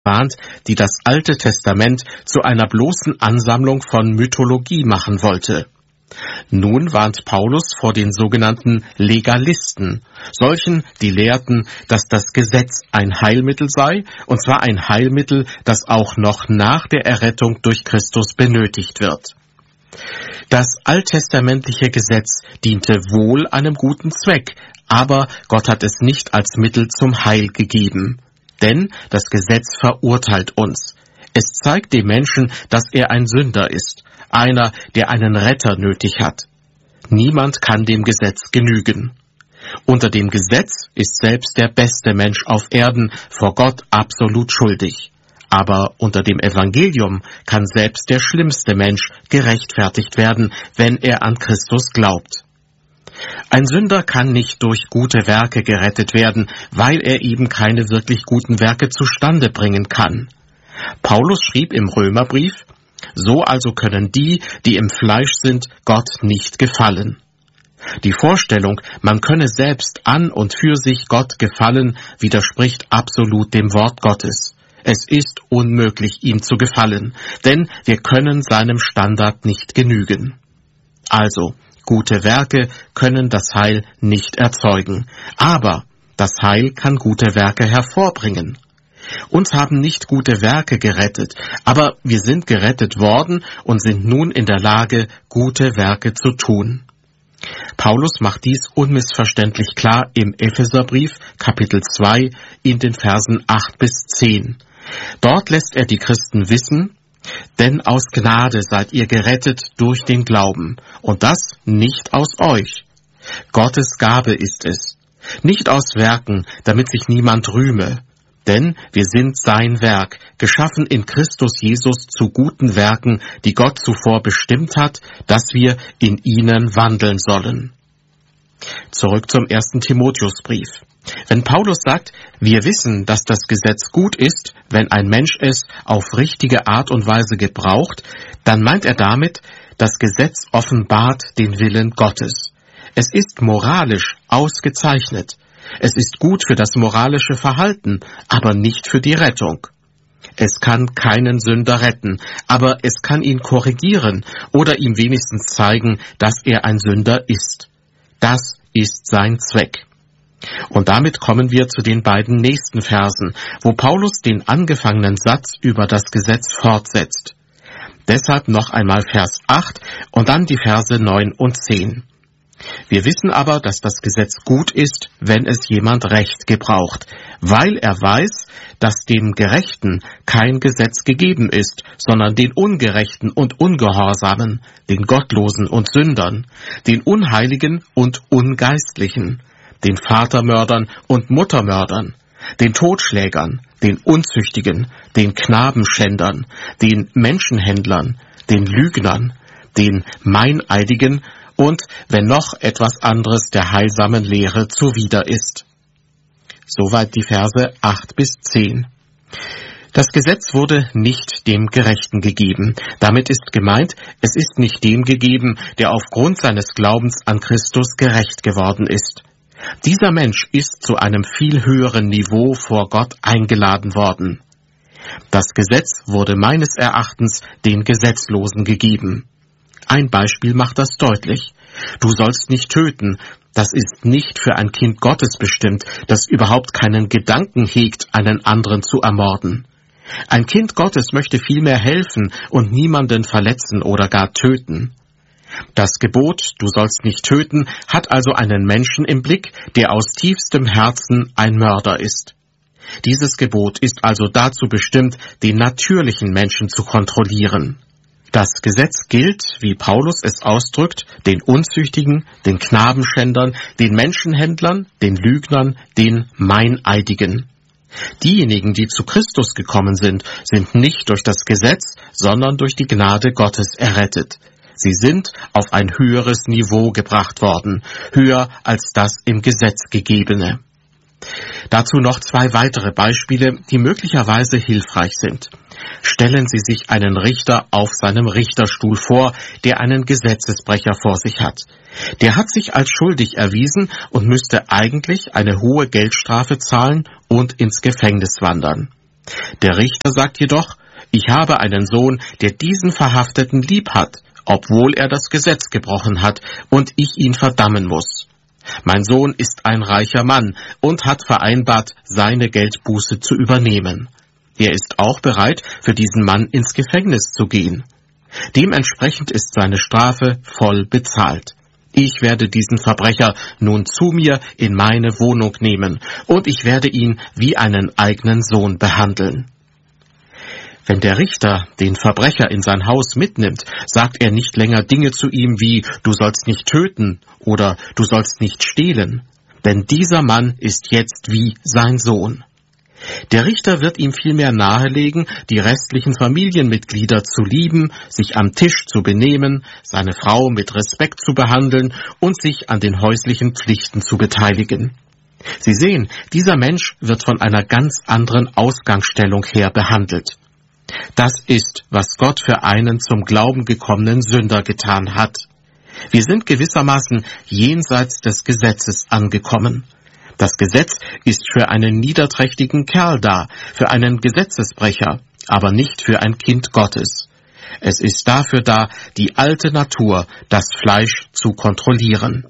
warnt, die das Alte Testament zu einer bloßen Ansammlung von Mythologie machen wollte. Nun warnt Paulus vor den sogenannten Legalisten, solchen, die lehrten, dass das Gesetz ein Heilmittel sei, und zwar ein Heilmittel, das auch noch nach der Errettung durch Christus benötigt wird. Das alttestamentliche Gesetz diente wohl einem guten Zweck, aber Gott hat es nicht als Mittel zum Heil gegeben. Denn das Gesetz verurteilt uns. Es zeigt dem Menschen, dass er ein Sünder ist, einer, der einen Retter nötig hat. Niemand kann dem Gesetz genügen. Unter dem Gesetz ist selbst der beste Mensch auf Erden vor Gott absolut schuldig. Aber unter dem Evangelium kann selbst der schlimmste Mensch gerechtfertigt werden, wenn er an Christus glaubt. Ein Sünder kann nicht durch gute Werke gerettet werden, weil er eben keine wirklich guten Werke zustande bringen kann. Paulus schrieb im Römerbrief: So also können die, die im Fleisch sind, Gott nicht gefallen. Die Vorstellung, man könne selbst an und für sich Gott gefallen, widerspricht absolut dem Wort Gottes. Es ist unmöglich, ihm zu gefallen, denn wir können seinem Standard nicht genügen. Also, gute Werke können das Heil nicht erzeugen, aber das Heil kann gute Werke hervorbringen. Uns haben nicht gute Werke gerettet, aber wir sind gerettet worden und sind nun in der Lage, gute Werke zu tun. Paulus macht dies unmissverständlich klar im Epheserbrief, Kapitel 2, in den Versen 8 bis 10. Dort lässt er die Christen wissen: Denn aus Gnade seid ihr gerettet durch den Glauben, und das nicht aus euch. Gottes Gabe ist es, nicht aus Werken, damit sich niemand rühme. Denn wir sind sein Werk, geschaffen in Christus Jesus zu guten Werken, die Gott zuvor bestimmt hat, dass wir in ihnen wandeln sollen. Zurück zum 1. Timotheusbrief. Wenn Paulus sagt, wir wissen, dass das Gesetz gut ist, wenn ein Mensch es auf richtige Art und Weise gebraucht, dann meint er damit, das Gesetz offenbart den Willen Gottes. Es ist moralisch ausgezeichnet. Es ist gut für das moralische Verhalten, aber nicht für die Rettung. Es kann keinen Sünder retten, aber es kann ihn korrigieren oder ihm wenigstens zeigen, dass er ein Sünder ist. Das ist sein Zweck. Und damit kommen wir zu den beiden nächsten Versen, wo Paulus den angefangenen Satz über das Gesetz fortsetzt. Deshalb noch einmal Vers 8 und dann die Verse 9 und 10. Wir wissen aber, dass das Gesetz gut ist, wenn es jemand recht gebraucht, weil er weiß, dass dem Gerechten kein Gesetz gegeben ist, sondern den Ungerechten und Ungehorsamen, den Gottlosen und Sündern, den Unheiligen und Ungeistlichen, den Vatermördern und Muttermördern, den Totschlägern, den Unzüchtigen, den Knabenschändern, den Menschenhändlern, den Lügnern, den Meineidigen und wenn noch etwas anderes der heilsamen Lehre zuwider ist. Soweit die Verse 8 bis 10. Das Gesetz wurde nicht dem Gerechten gegeben. Damit ist gemeint, es ist nicht dem gegeben, der aufgrund seines Glaubens an Christus gerecht geworden ist. Dieser Mensch ist zu einem viel höheren Niveau vor Gott eingeladen worden. Das Gesetz wurde meines Erachtens den Gesetzlosen gegeben. Ein Beispiel macht das deutlich. Du sollst nicht töten. Das ist nicht für ein Kind Gottes bestimmt, das überhaupt keinen Gedanken hegt, einen anderen zu ermorden. Ein Kind Gottes möchte vielmehr helfen und niemanden verletzen oder gar töten. Das Gebot, du sollst nicht töten, hat also einen Menschen im Blick, der aus tiefstem Herzen ein Mörder ist. Dieses Gebot ist also dazu bestimmt, den natürlichen Menschen zu kontrollieren. Das Gesetz gilt, wie Paulus es ausdrückt, den Unzüchtigen, den Knabenschändern, den Menschenhändlern, den Lügnern, den Meineidigen. Diejenigen, die zu Christus gekommen sind, sind nicht durch das Gesetz, sondern durch die Gnade Gottes errettet. Sie sind auf ein höheres Niveau gebracht worden, höher als das im Gesetz gegebene. Dazu noch 2 weitere Beispiele, die möglicherweise hilfreich sind. Stellen Sie sich einen Richter auf seinem Richterstuhl vor, der einen Gesetzesbrecher vor sich hat. Der hat sich als schuldig erwiesen und müsste eigentlich eine hohe Geldstrafe zahlen und ins Gefängnis wandern. Der Richter sagt jedoch, ich habe einen Sohn, der diesen Verhafteten lieb hat, obwohl er das Gesetz gebrochen hat und ich ihn verdammen muss. Mein Sohn ist ein reicher Mann und hat vereinbart, seine Geldbuße zu übernehmen. Er ist auch bereit, für diesen Mann ins Gefängnis zu gehen. Dementsprechend ist seine Strafe voll bezahlt. Ich werde diesen Verbrecher nun zu mir in meine Wohnung nehmen und ich werde ihn wie einen eigenen Sohn behandeln. Wenn der Richter den Verbrecher in sein Haus mitnimmt, sagt er nicht länger Dinge zu ihm wie »Du sollst nicht töten« oder »Du sollst nicht stehlen«, denn dieser Mann ist jetzt wie sein Sohn. Der Richter wird ihm vielmehr nahelegen, die restlichen Familienmitglieder zu lieben, sich am Tisch zu benehmen, seine Frau mit Respekt zu behandeln und sich an den häuslichen Pflichten zu beteiligen. Sie sehen, dieser Mensch wird von einer ganz anderen Ausgangsstellung her behandelt. Das ist, was Gott für einen zum Glauben gekommenen Sünder getan hat. Wir sind gewissermaßen jenseits des Gesetzes angekommen. Das Gesetz ist für einen niederträchtigen Kerl da, für einen Gesetzesbrecher, aber nicht für ein Kind Gottes. Es ist dafür da, die alte Natur, das Fleisch zu kontrollieren.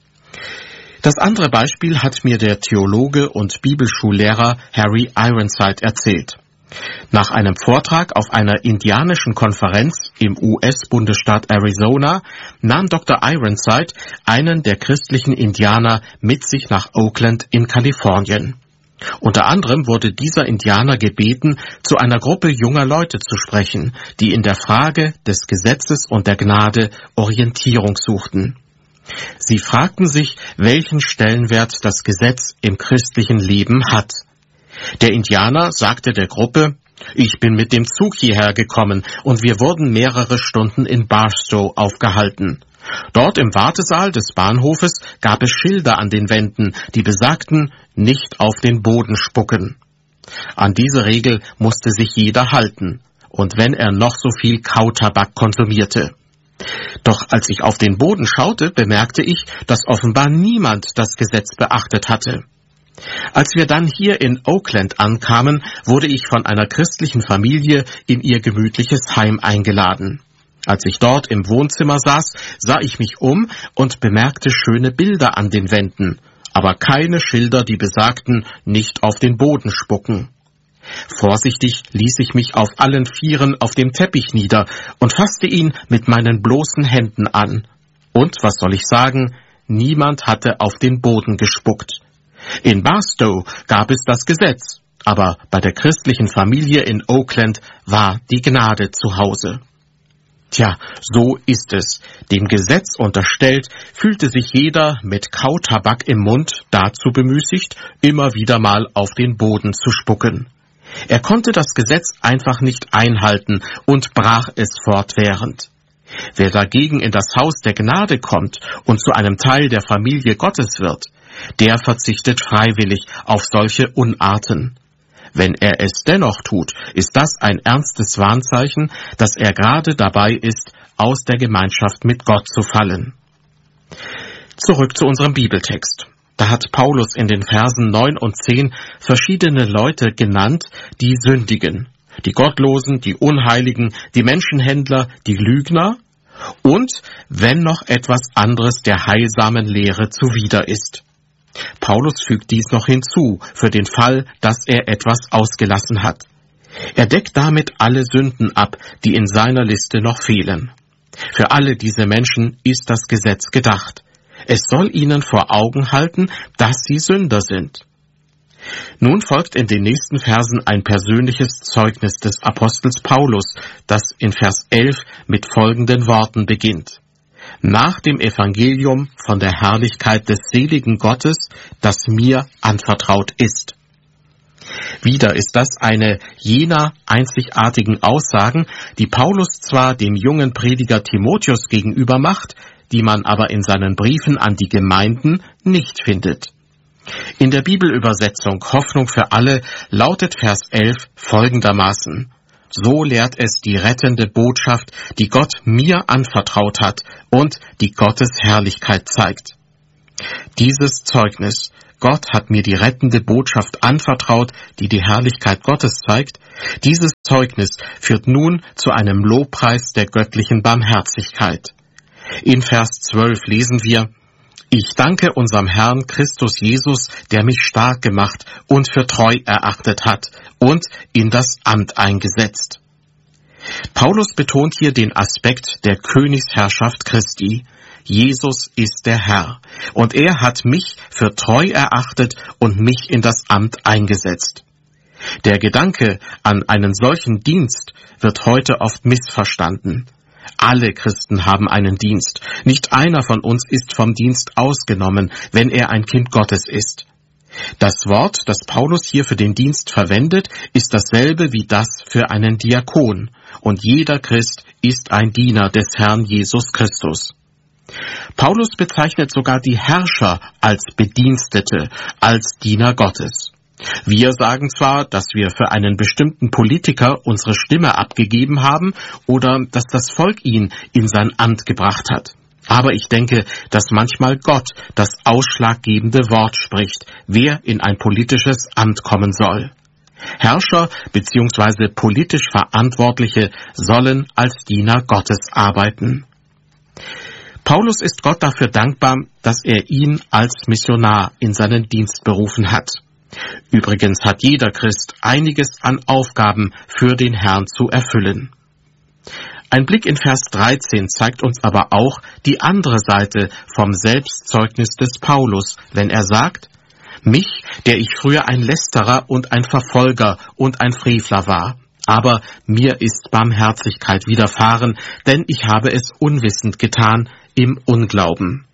Das andere Beispiel hat mir der Theologe und Bibelschullehrer Harry Ironside erzählt. Nach einem Vortrag auf einer indianischen Konferenz im US-Bundesstaat Arizona nahm Dr. Ironside einen der christlichen Indianer mit sich nach Oakland in Kalifornien. Unter anderem wurde dieser Indianer gebeten, zu einer Gruppe junger Leute zu sprechen, die in der Frage des Gesetzes und der Gnade Orientierung suchten. Sie fragten sich, welchen Stellenwert das Gesetz im christlichen Leben hat. Der Indianer sagte der Gruppe, ich bin mit dem Zug hierher gekommen und wir wurden mehrere Stunden in Barstow aufgehalten. Dort im Wartesaal des Bahnhofes gab es Schilder an den Wänden, die besagten, nicht auf den Boden spucken. An diese Regel musste sich jeder halten, und wenn er noch so viel Kautabak konsumierte. Doch als ich auf den Boden schaute, bemerkte ich, dass offenbar niemand das Gesetz beachtet hatte. Als wir dann hier in Oakland ankamen, wurde ich von einer christlichen Familie in ihr gemütliches Heim eingeladen. Als ich dort im Wohnzimmer saß, sah ich mich um und bemerkte schöne Bilder an den Wänden, aber keine Schilder, die besagten, nicht auf den Boden spucken. Vorsichtig ließ ich mich auf allen Vieren auf dem Teppich nieder und fasste ihn mit meinen bloßen Händen an. Und, was soll ich sagen, niemand hatte auf den Boden gespuckt. In Barstow gab es das Gesetz, aber bei der christlichen Familie in Oakland war die Gnade zu Hause. Tja, so ist es. Dem Gesetz unterstellt, fühlte sich jeder mit Kautabak im Mund dazu bemüßigt, immer wieder mal auf den Boden zu spucken. Er konnte das Gesetz einfach nicht einhalten und brach es fortwährend. Wer dagegen in das Haus der Gnade kommt und zu einem Teil der Familie Gottes wird, der verzichtet freiwillig auf solche Unarten. Wenn er es dennoch tut, ist das ein ernstes Warnzeichen, dass er gerade dabei ist, aus der Gemeinschaft mit Gott zu fallen. Zurück zu unserem Bibeltext. Da hat Paulus in den Versen 9 und 10 verschiedene Leute genannt, die sündigen. Die Gottlosen, die Unheiligen, die Menschenhändler, die Lügner und, wenn noch etwas anderes der heilsamen Lehre zuwider ist. Paulus fügt dies noch hinzu, für den Fall, dass er etwas ausgelassen hat. Er deckt damit alle Sünden ab, die in seiner Liste noch fehlen. Für alle diese Menschen ist das Gesetz gedacht. Es soll ihnen vor Augen halten, dass sie Sünder sind. Nun folgt in den nächsten Versen ein persönliches Zeugnis des Apostels Paulus, das in Vers 11 mit folgenden Worten beginnt. Nach dem Evangelium von der Herrlichkeit des seligen Gottes, das mir anvertraut ist. Wieder ist das eine jener einzigartigen Aussagen, die Paulus zwar dem jungen Prediger Timotheus gegenüber macht, die man aber in seinen Briefen an die Gemeinden nicht findet. In der Bibelübersetzung Hoffnung für alle lautet Vers 11 folgendermaßen: So lehrt es die rettende Botschaft, die Gott mir anvertraut hat und die Gottes Herrlichkeit zeigt. Dieses Zeugnis, Gott hat mir die rettende Botschaft anvertraut, die die Herrlichkeit Gottes zeigt, dieses Zeugnis führt nun zu einem Lobpreis der göttlichen Barmherzigkeit. In Vers 12 lesen wir: Ich danke unserem Herrn Christus Jesus, der mich stark gemacht und für treu erachtet hat und in das Amt eingesetzt. Paulus betont hier den Aspekt der Königsherrschaft Christi. Jesus ist der Herr, und er hat mich für treu erachtet und mich in das Amt eingesetzt. Der Gedanke an einen solchen Dienst wird heute oft missverstanden. Alle Christen haben einen Dienst. Nicht einer von uns ist vom Dienst ausgenommen, wenn er ein Kind Gottes ist. Das Wort, das Paulus hier für den Dienst verwendet, ist dasselbe wie das für einen Diakon. Und jeder Christ ist ein Diener des Herrn Jesus Christus. Paulus bezeichnet sogar die Herrscher als Bedienstete, als Diener Gottes. Wir sagen zwar, dass wir für einen bestimmten Politiker unsere Stimme abgegeben haben oder dass das Volk ihn in sein Amt gebracht hat. Aber ich denke, dass manchmal Gott das ausschlaggebende Wort spricht, wer in ein politisches Amt kommen soll. Herrscher bzw. politisch Verantwortliche sollen als Diener Gottes arbeiten. Paulus ist Gott dafür dankbar, dass er ihn als Missionar in seinen Dienst berufen hat. Übrigens hat jeder Christ einiges an Aufgaben für den Herrn zu erfüllen. Ein Blick in Vers 13 zeigt uns aber auch die andere Seite vom Selbstzeugnis des Paulus, wenn er sagt: Mich, der ich früher ein Lästerer und ein Verfolger und ein Frevler war, aber mir ist Barmherzigkeit widerfahren, denn ich habe es unwissend getan im Unglauben.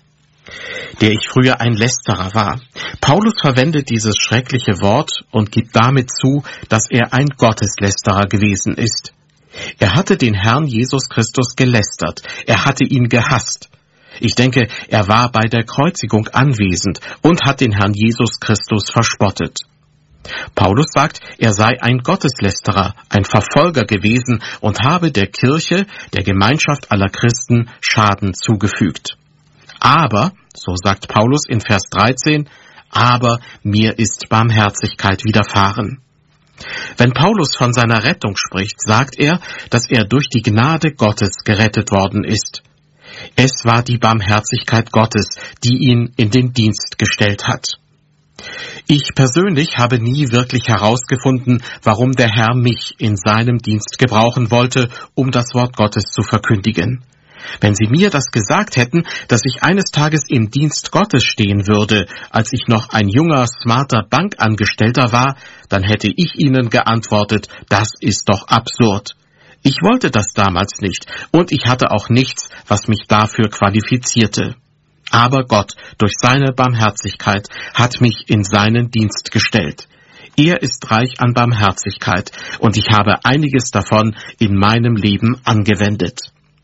Der ich früher ein Lästerer war. Paulus verwendet dieses schreckliche Wort und gibt damit zu, dass er ein Gotteslästerer gewesen ist. Er hatte den Herrn Jesus Christus gelästert. Er hatte ihn gehasst. Ich denke, er war bei der Kreuzigung anwesend und hat den Herrn Jesus Christus verspottet. Paulus sagt, er sei ein Gotteslästerer, ein Verfolger gewesen und habe der Kirche, der Gemeinschaft aller Christen, Schaden zugefügt. Aber, so sagt Paulus in Vers 13, aber mir ist Barmherzigkeit widerfahren. Wenn Paulus von seiner Rettung spricht, sagt er, dass er durch die Gnade Gottes gerettet worden ist. Es war die Barmherzigkeit Gottes, die ihn in den Dienst gestellt hat. Ich persönlich habe nie wirklich herausgefunden, warum der Herr mich in seinem Dienst gebrauchen wollte, um das Wort Gottes zu verkündigen. Wenn Sie mir das gesagt hätten, dass ich eines Tages im Dienst Gottes stehen würde, als ich noch ein junger, smarter Bankangestellter war, dann hätte ich Ihnen geantwortet, das ist doch absurd. Ich wollte das damals nicht und ich hatte auch nichts, was mich dafür qualifizierte. Aber Gott, durch seine Barmherzigkeit, hat mich in seinen Dienst gestellt. Er ist reich an Barmherzigkeit und ich habe einiges davon in meinem Leben angewendet.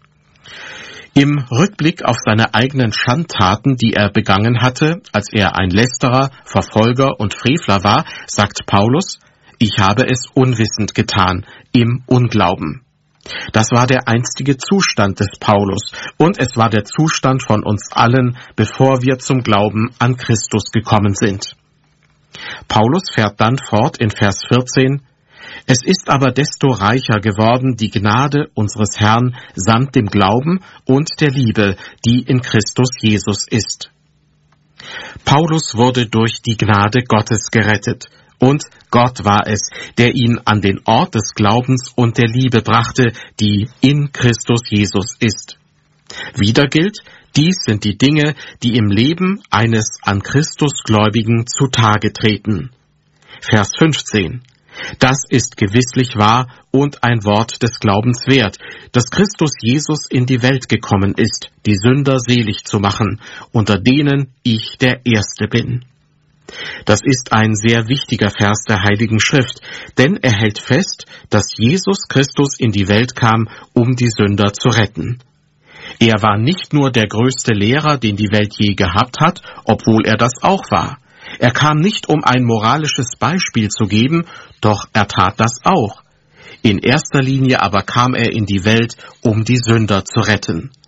Im Rückblick auf seine eigenen Schandtaten, die er begangen hatte, als er ein Lästerer, Verfolger und Frevler war, sagt Paulus: Ich habe es unwissend getan, im Unglauben. Das war der einstige Zustand des Paulus und es war der Zustand von uns allen, bevor wir zum Glauben an Christus gekommen sind. Paulus fährt dann fort in Vers 14: Es ist aber desto reicher geworden die Gnade unseres Herrn samt dem Glauben und der Liebe, die in Christus Jesus ist. Paulus wurde durch die Gnade Gottes gerettet. Und Gott war es, der ihn an den Ort des Glaubens und der Liebe brachte, die in Christus Jesus ist. Wieder gilt, dies sind die Dinge, die im Leben eines an Christus Gläubigen zutage treten. Vers 15. Das ist gewisslich wahr und ein Wort des Glaubens wert, dass Christus Jesus in die Welt gekommen ist, die Sünder selig zu machen, unter denen ich der Erste bin. Das ist ein sehr wichtiger Vers der Heiligen Schrift, denn er hält fest, dass Jesus Christus in die Welt kam, um die Sünder zu retten. Er war nicht nur der größte Lehrer, den die Welt je gehabt hat, obwohl er das auch war. Er kam nicht, um ein moralisches Beispiel zu geben, doch er tat das auch. In erster Linie aber kam er in die Welt, um die Sünder zu retten.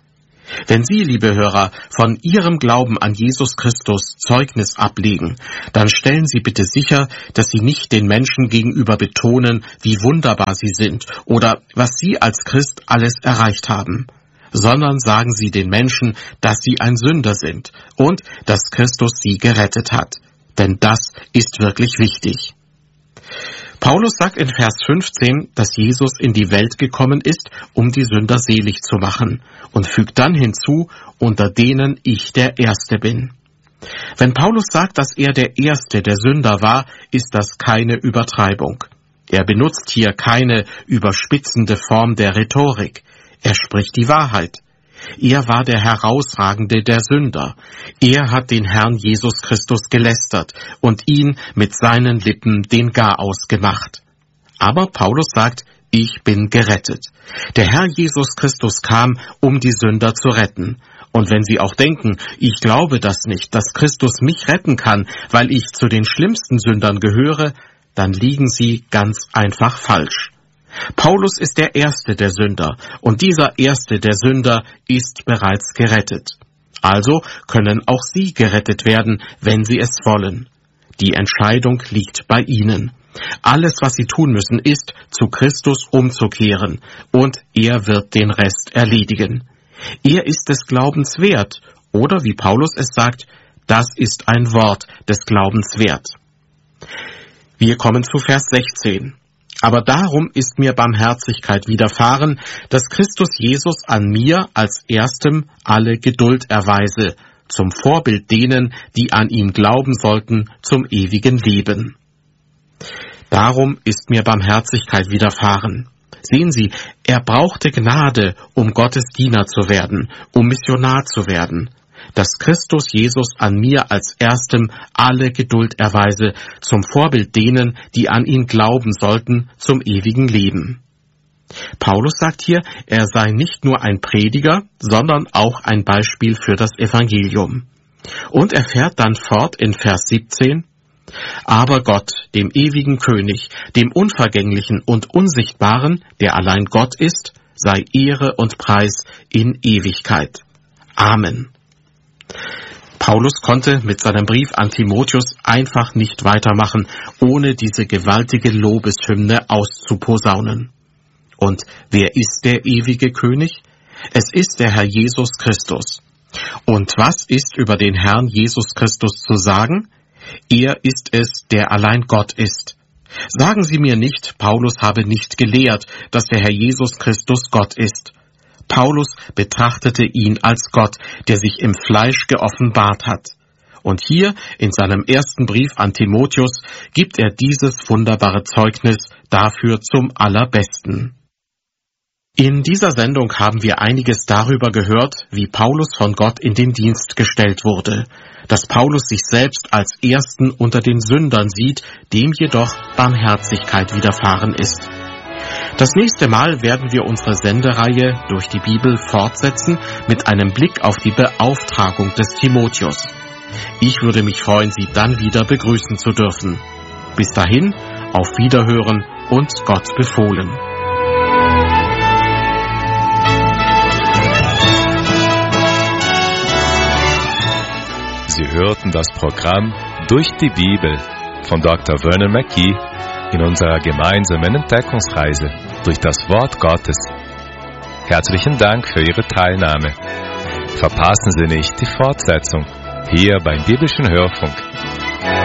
Wenn Sie, liebe Hörer, von Ihrem Glauben an Jesus Christus Zeugnis ablegen, dann stellen Sie bitte sicher, dass Sie nicht den Menschen gegenüber betonen, wie wunderbar sie sind oder was Sie als Christ alles erreicht haben, sondern sagen Sie den Menschen, dass sie ein Sünder sind und dass Christus sie gerettet hat. Denn das ist wirklich wichtig. Paulus sagt in Vers 15, dass Jesus in die Welt gekommen ist, um die Sünder selig zu machen, und fügt dann hinzu, unter denen ich der Erste bin. Wenn Paulus sagt, dass er der Erste der Sünder war, ist das keine Übertreibung. Er benutzt hier keine überspitzende Form der Rhetorik. Er spricht die Wahrheit. Er war der Herausragende der Sünder. Er hat den Herrn Jesus Christus gelästert und ihn mit seinen Lippen den Garaus gemacht. Aber Paulus sagt, ich bin gerettet. Der Herr Jesus Christus kam, um die Sünder zu retten. Und wenn Sie auch denken, ich glaube das nicht, dass Christus mich retten kann, weil ich zu den schlimmsten Sündern gehöre, dann liegen Sie ganz einfach falsch. Paulus ist der Erste der Sünder, und dieser Erste der Sünder ist bereits gerettet. Also können auch Sie gerettet werden, wenn Sie es wollen. Die Entscheidung liegt bei Ihnen. Alles, was Sie tun müssen, ist, zu Christus umzukehren, und er wird den Rest erledigen. Er ist des Glaubens wert, oder wie Paulus es sagt, das ist ein Wort des Glaubens wert. Wir kommen zu Vers 16. Aber darum ist mir Barmherzigkeit widerfahren, dass Christus Jesus an mir als Erstem alle Geduld erweise, zum Vorbild denen, die an ihn glauben sollten, zum ewigen Leben. Darum ist mir Barmherzigkeit widerfahren. Sehen Sie, er brauchte Gnade, um Gottes Diener zu werden, um Missionar zu werden. Dass Christus Jesus an mir als Erstem alle Geduld erweise, zum Vorbild denen, die an ihn glauben sollten, zum ewigen Leben. Paulus sagt hier, er sei nicht nur ein Prediger, sondern auch ein Beispiel für das Evangelium. Und er fährt dann fort in Vers 17, aber Gott, dem ewigen König, dem Unvergänglichen und Unsichtbaren, der allein Gott ist, sei Ehre und Preis in Ewigkeit. Amen. Paulus konnte mit seinem Brief an Timotheus einfach nicht weitermachen, ohne diese gewaltige Lobeshymne auszuposaunen. Und wer ist der ewige König? Es ist der Herr Jesus Christus. Und was ist über den Herrn Jesus Christus zu sagen? Er ist es, der allein Gott ist. Sagen Sie mir nicht, Paulus habe nicht gelehrt, dass der Herr Jesus Christus Gott ist. Paulus betrachtete ihn als Gott, der sich im Fleisch geoffenbart hat. Und hier in seinem ersten Brief an Timotheus gibt er dieses wunderbare Zeugnis dafür zum allerbesten. In dieser Sendung haben wir einiges darüber gehört, wie Paulus von Gott in den Dienst gestellt wurde, dass Paulus sich selbst als Ersten unter den Sündern sieht, dem jedoch Barmherzigkeit widerfahren ist. Das nächste Mal werden wir unsere Sendereihe durch die Bibel fortsetzen mit einem Blick auf die Beauftragung des Timotheus. Ich würde mich freuen, Sie dann wieder begrüßen zu dürfen. Bis dahin, auf Wiederhören und Gott befohlen. Sie hörten das Programm Durch die Bibel von Dr. Vernon McGee in unserer gemeinsamen Entdeckungsreise durch das Wort Gottes. Herzlichen Dank für Ihre Teilnahme. Verpassen Sie nicht die Fortsetzung hier beim Biblischen Hörfunk.